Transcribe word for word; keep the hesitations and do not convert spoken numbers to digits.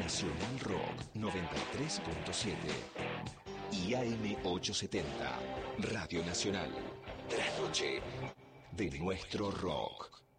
Nacional Rock noventa y tres punto siete y A M ochocientos setenta, Radio Nacional. La noche de nuestro rock.